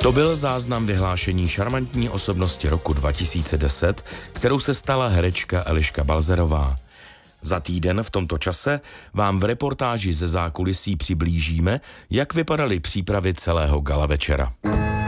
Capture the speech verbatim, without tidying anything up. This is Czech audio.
To byl záznam vyhlášení šarmantní osobnosti roku dva tisíce deset, kterou se stala herečka Eliška Balzerová. Za týden v tomto čase vám v reportáži ze zákulisí přiblížíme, jak vypadaly přípravy celého gala večera.